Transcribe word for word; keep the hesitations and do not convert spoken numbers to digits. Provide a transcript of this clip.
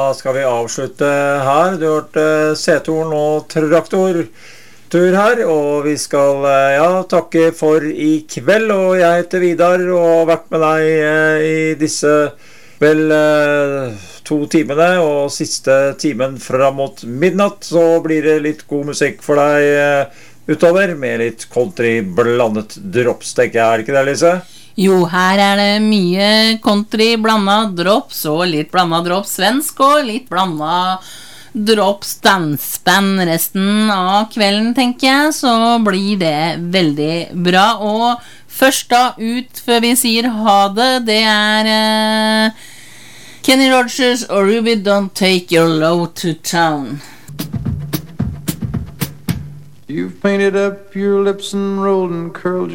Da skal vi avslutte her. Du har hørt Setorn og Traktor tur her, og vi skal ja, takke for i kveld, og jeg heter Vidar og har vært med deg i disse vel to timene, og siste timen frem mot midnatt, så blir det litt god musikk for deg utover, med litt country blandet drops, tenker jeg, er det ikke det, Lise? Jo, her er det mye country blandet drops, og litt blandet drops svensk, og litt blandet drops dansband resten av kvelden, tenker jeg, så blir det veldig bra. Og først da ut, før vi sier ha det, det er uh, Kenny Rogers og Ruby Don't Take Your Load to Town. You've painted up your lips and rolled and curled